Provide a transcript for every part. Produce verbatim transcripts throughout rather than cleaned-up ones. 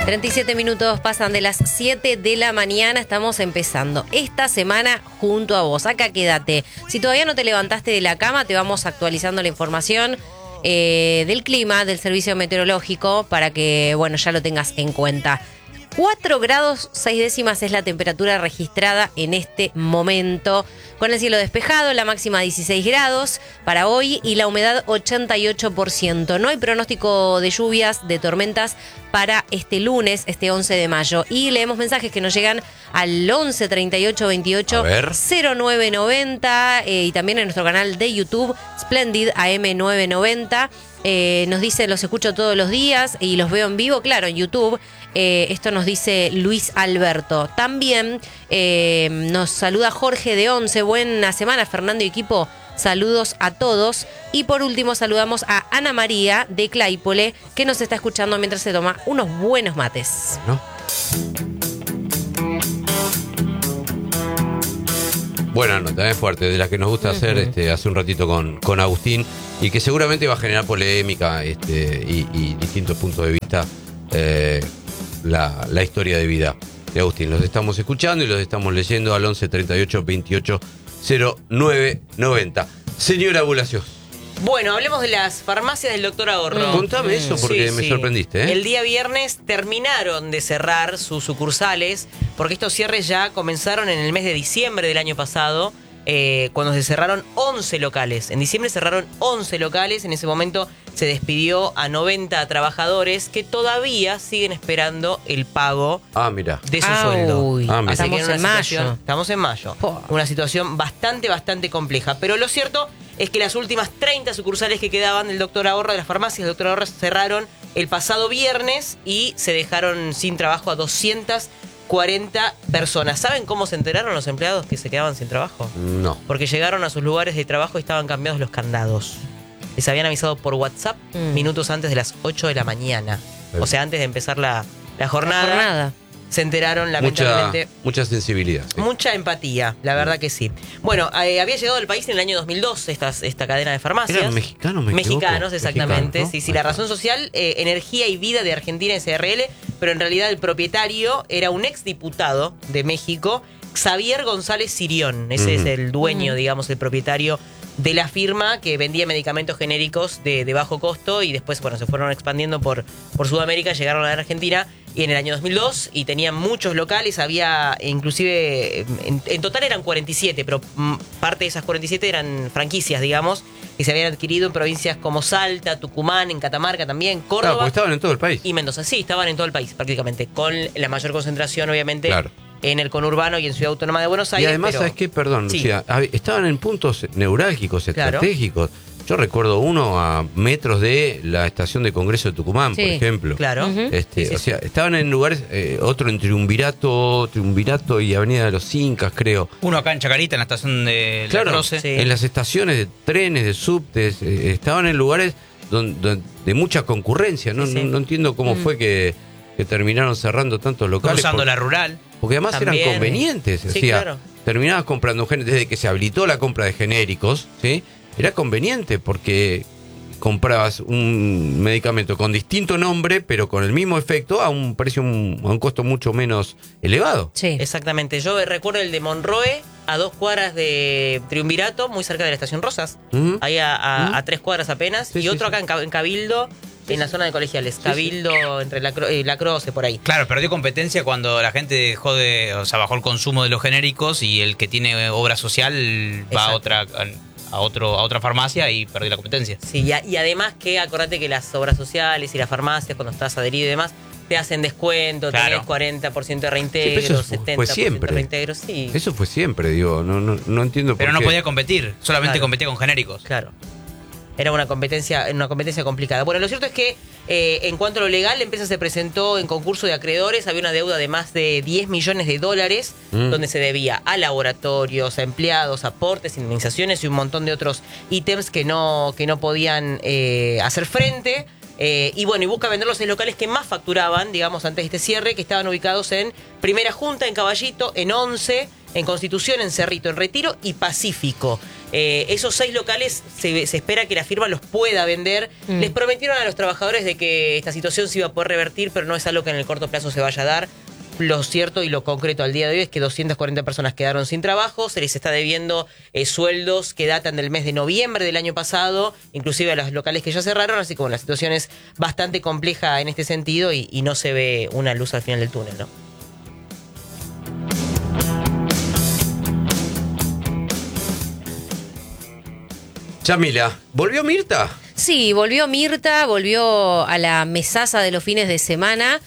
treinta y siete minutos pasan de las siete de la mañana. Estamos empezando esta semana junto a vos. Acá quédate. Si todavía no te levantaste de la cama, te vamos actualizando la información eh, del clima, del servicio meteorológico, para que, bueno, ya lo tengas en cuenta. cuatro grados seis décimas es la temperatura registrada en este momento, con el cielo despejado, la máxima dieciséis grados para hoy y la humedad ochenta y ocho por ciento. No hay pronóstico de lluvias, de tormentas para este lunes, este once de mayo. Y leemos mensajes que nos llegan al once treinta y ocho veintiocho cero nueve noventa eh, y también en nuestro canal de YouTube, Splendid A M nueve noventa. Eh, nos dice, los escucho todos los días y los veo en vivo, claro, en YouTube. Eh, esto nos dice Luis Alberto. También eh, nos saluda Jorge de Once. Buena semana, Fernando y equipo. Saludos a todos. Y por último saludamos a Ana María de Claypole, que nos está escuchando mientras se toma unos buenos mates. ¿No? Buena nota, es fuerte, de la que nos gusta uh-huh. hacer este, hace un ratito con, con Agustín, y que seguramente va a generar polémica este, y, y distintos puntos de vista. Eh, La, la historia de vida de Agustín. Los estamos escuchando y los estamos leyendo al once treinta y ocho veintiocho cero nueve noventa. Señora Bulacios. Bueno, hablemos de las farmacias del doctor Ahorro. Contame eso porque sí, me sí. sorprendiste. ¿eh? El día viernes terminaron de cerrar sus sucursales, porque estos cierres ya comenzaron en el mes de diciembre del año pasado, eh, cuando se cerraron once locales. En diciembre cerraron once locales. En ese momento se despidió a noventa trabajadores que todavía siguen esperando el pago ah, mira. de su ah, sueldo. Uy, ah, mira. estamos en mayo. Estamos en mayo. Oh. Una situación bastante, bastante compleja. Pero lo cierto es que las últimas treinta sucursales que quedaban del doctor Ahorro, de las farmacias del doctor Ahorro, cerraron el pasado viernes y se dejaron sin trabajo a doscientas cuarenta personas. ¿Saben cómo se enteraron los empleados que se quedaban sin trabajo? No. Porque llegaron a sus lugares de trabajo y estaban cambiados los candados. Les habían avisado por WhatsApp mm. minutos antes de las ocho de la mañana. O sea, antes de empezar la, la, jornada, la jornada. Se enteraron, lamentablemente. Mucha, mucha sensibilidad. Sí. Mucha empatía, la verdad que sí. Bueno, eh, había llegado al país en el año dos mil dos esta, esta cadena de farmacias. ¿Eran mexicanos, me Mexicanos, equivoco? exactamente. Mexicanos, ¿no? Sí, sí, la razón social, eh, Energía y Vida de Argentina S R L, pero en realidad el propietario era un exdiputado de México, Xavier González Sirión. Ese uh-huh. es el dueño, uh-huh. digamos, el propietario de la firma que vendía medicamentos genéricos de, de bajo costo, y después, bueno, se fueron expandiendo por, por Sudamérica, llegaron a la Argentina y en el año dos mil dos, y tenían muchos locales, había inclusive, en, en total eran cuarenta y siete, pero parte de esas cuarenta y siete eran franquicias, digamos, que se habían adquirido en provincias como Salta, Tucumán, en Catamarca también, Córdoba. Claro, porque estaban en todo el país. Y Mendoza, sí, estaban en todo el país prácticamente, con la mayor concentración, obviamente, claro. en el conurbano y en Ciudad Autónoma de Buenos Aires. Y además, pero... ¿sabes qué? Perdón, sí. Lucía, estaban en puntos neurálgicos, estratégicos. Claro. Yo recuerdo uno a metros de la estación de Congreso de Tucumán, sí. por ejemplo. Claro. Uh-huh. Este, sí, sí, o sea, sí. estaban en lugares, eh, otro en Triunvirato, Triunvirato y Avenida de los Incas, creo. Uno acá en Chacarita, en la estación de La claro, Croce. Sí. En las estaciones de trenes, de subtes, eh, estaban en lugares donde, donde, de mucha concurrencia. No, sí, sí. no, no entiendo cómo mm. fue que, que terminaron cerrando tantos locales. Cruzando por, la rural. Porque además también eran convenientes. Sí, o sea, claro. terminabas comprando, desde que se habilitó la compra de genéricos, ¿sí? Era conveniente porque comprabas un medicamento con distinto nombre, pero con el mismo efecto, a un precio, un, a un costo mucho menos elevado. Sí. Exactamente. Yo recuerdo el de Monroe, a dos cuadras de Triunvirato, muy cerca de la Estación Rosas, uh-huh. ahí a, a, uh-huh. a tres cuadras apenas, sí, y sí, otro sí. acá en Cabildo, sí, en la zona de Colegiales, sí, Cabildo, sí. entre la, eh, la Croce, por ahí. Claro, perdió competencia cuando la gente dejó de, o sea, bajó el consumo de los genéricos, y el que tiene obra social va Exacto. a otra... a otro a otra farmacia y perdió la competencia. Sí, y, a, y además que acordate que las obras sociales y las farmacias, cuando estás adherido y demás, te hacen descuento, claro. tenés cuarenta por ciento de reintegro, sí, eso setenta por ciento fue siempre. de reintegro, sí. Eso fue siempre, digo, no, no, no entiendo por Pero qué. no podía competir, solamente claro. competía con genéricos. Claro. Era una competencia, una competencia complicada. Bueno, lo cierto es que eh, en cuanto a lo legal, la empresa se presentó en concurso de acreedores. Había una deuda de más de diez millones de dólares, mm. donde se debía a laboratorios, a empleados, aportes, indemnizaciones y un montón de otros ítems que no, que no podían eh, hacer frente. Eh, y bueno, y busca vender los seis locales que más facturaban, digamos, antes de este cierre, que estaban ubicados en Primera Junta, en Caballito, en Once, en Constitución, en Cerrito, en Retiro y Pacífico. Eh, esos seis locales se, se espera que la firma los pueda vender. Mm. Les prometieron a los trabajadores de que esta situación se iba a poder revertir, pero no es algo que en el corto plazo se vaya a dar. Lo cierto y lo concreto al día de hoy es que doscientas cuarenta personas quedaron sin trabajo, se les está debiendo eh, sueldos que datan del mes de noviembre del año pasado, inclusive a los locales que ya cerraron, así como la situación es bastante compleja en este sentido y, y no se ve una luz al final del túnel, ¿no? Yamila, ¿volvió Mirta? Sí, volvió Mirta, volvió a la mesaza de los fines de semana.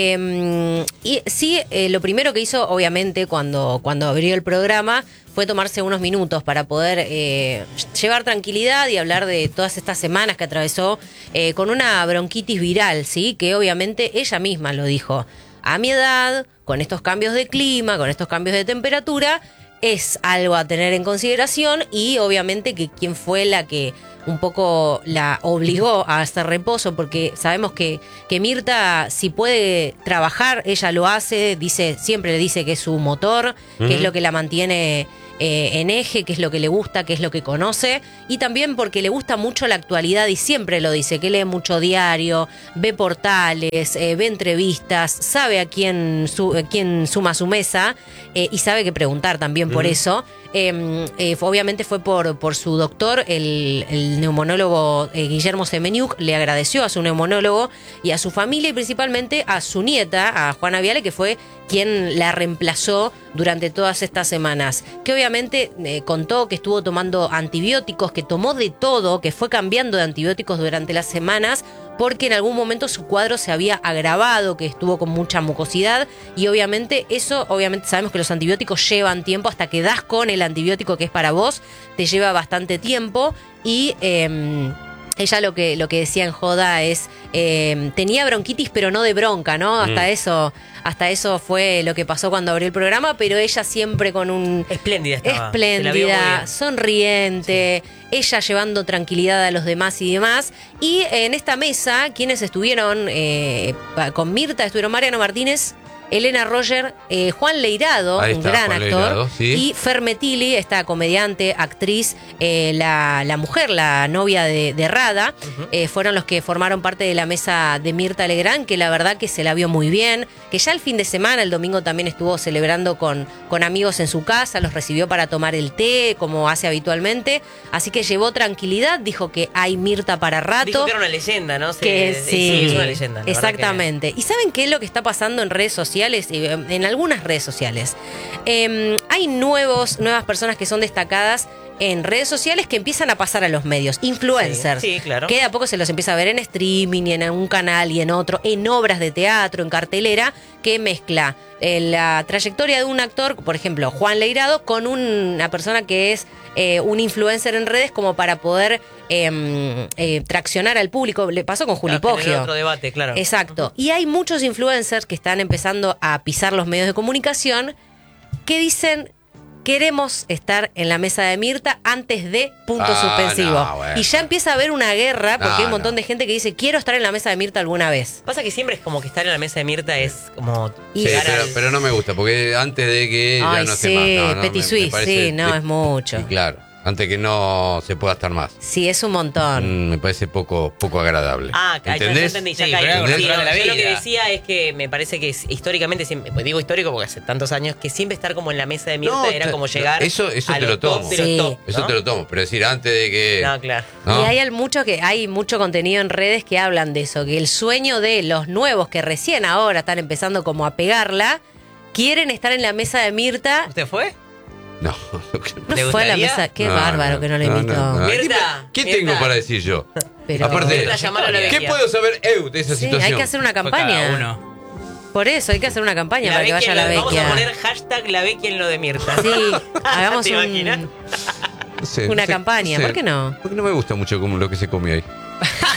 Eh, y sí, eh, lo primero que hizo, obviamente, cuando, cuando abrió el programa, fue tomarse unos minutos para poder eh, llevar tranquilidad y hablar de todas estas semanas que atravesó eh, con una bronquitis viral, ¿sí? Que obviamente ella misma lo dijo. A mi edad, con estos cambios de clima, con estos cambios de temperatura, es algo a tener en consideración y obviamente que quién fue la que un poco la obligó a hacer reposo, porque sabemos que, que Mirta, si puede trabajar, ella lo hace, dice, siempre le dice que es su motor, uh-huh. que es lo que la mantiene eh, en eje, que es lo que le gusta, que es lo que conoce, y también porque le gusta mucho la actualidad y siempre lo dice, que lee mucho diario, ve portales, eh, ve entrevistas, sabe a quién, su, a quién suma a su mesa eh, y sabe qué preguntar también uh-huh. por eso. Eh, eh, obviamente fue por, por su doctor, el, el neumonólogo eh, Guillermo Semeniuk, le agradeció a su neumonólogo y a su familia y principalmente a su nieta, a Juana Viale, que fue quien la reemplazó durante todas estas semanas, que obviamente eh, contó que estuvo tomando antibióticos, que tomó de todo, que fue cambiando de antibióticos durante las semanas, porque en algún momento su cuadro se había agravado, que estuvo con mucha mucosidad y obviamente eso, obviamente sabemos que los antibióticos llevan tiempo, hasta que das con el antibiótico que es para vos, te lleva bastante tiempo y eh, ella lo que, lo que decía en joda es, eh, tenía bronquitis pero no de bronca, ¿no? Hasta mm. eso... Hasta eso fue lo que pasó cuando abrió el programa, pero ella siempre con un... Espléndida estaba. Espléndida, sonriente, sí. Ella llevando tranquilidad a los demás y demás. Y en esta mesa, quienes estuvieron eh, con Mirta, estuvieron Mariano Martínez, Elena Roger, eh, Juan Leirado, Ahí un está, gran Juan actor, Leirado, sí. y Fer Metilli, esta comediante, actriz, eh, la, la mujer, la novia de, de Rada, uh-huh. eh, fueron los que formaron parte de la mesa de Mirta Legrand, que la verdad que se la vio muy bien, que ya el fin de semana, el domingo también estuvo celebrando con, con amigos en su casa, los recibió para tomar el té, como hace habitualmente, así que llevó tranquilidad, dijo que hay Mirta para rato. Dijo que era una leyenda, ¿no? Que sí, sí, es una leyenda. Exactamente. Que... ¿Y saben qué es lo que está pasando en redes sociales? En algunas redes sociales. Eh, hay nuevos, nuevas personas que son destacadas en redes sociales que empiezan a pasar a los medios. Influencers. Sí, sí, claro. Que de a poco se los empieza a ver en streaming y en un canal y en otro, en obras de teatro, en cartelera, que mezcla eh, la trayectoria de un actor, por ejemplo, Juan Leirado, con una persona que es eh, un influencer en redes como para poder eh, eh, traccionar al público. Le pasó con Juli Claro, Poggio. otro debate, claro. Exacto. Uh-huh. Y hay muchos influencers que están empezando a pisar los medios de comunicación que dicen... Queremos estar en la mesa de Mirta antes de punto ah, suspensivo. No, bueno. Y ya empieza a haber una guerra porque no, hay un montón no. de gente que dice quiero estar en la mesa de Mirta alguna vez. Pasa que siempre es como que estar en la mesa de Mirta es como... Sí, pero, al... pero no me gusta porque antes de que Ay, ya no sí, esté más. No, no, Petit me, Suisse, me parece, sí, no, de, es mucho. Sí, claro. Antes que no se pueda estar más. Sí, es un montón. Mm, me parece poco, poco agradable. Ah, ¿entendés? Ya entendí, ya sí, caí. pero Sí, no, no, la yo lo que vida. decía es que me parece que es, históricamente, siempre, pues digo histórico porque hace tantos años, que siempre estar como en la mesa de Mirta No, era te- como llegar eso- eso a te los lo tomo. top de los Sí. top, ¿no? Eso te lo tomo, pero decir antes de que... No, claro. ¿no? Y hay al- mucho que hay mucho contenido en redes que hablan de eso, que el sueño de los nuevos que recién ahora están empezando como a pegarla, quieren estar en la mesa de Mirta. ¿Usted fue? No, No ¿Le fue a la gustaría? mesa, qué No, bárbaro no, que no le no, invitó. no, no. Mirta, ¿Qué Mirta. tengo para decir yo? Pero- Aparte, Mirta, llamalo a la ¿qué vecchia. puedo saber eu de esa Sí, situación? hay que hacer una Fue cada campaña. uno. Por eso hay que hacer una campaña La para que vecchia vaya la en lo- vecchia. Vamos a poner hashtag la vecchia en lo de Mirta. Sí, hagamos ¿Te un- imaginas? No sé, una no sé, campaña, sé. ¿por qué no? Porque no me gusta mucho como lo que se come ahí.